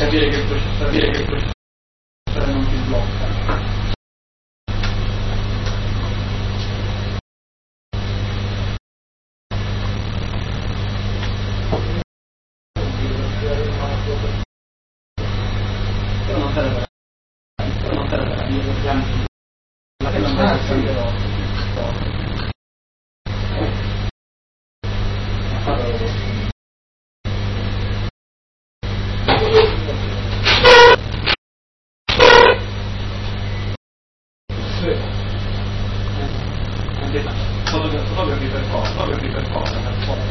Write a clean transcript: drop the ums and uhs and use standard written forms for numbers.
capire che il processore non ti blocca. Però non serve per la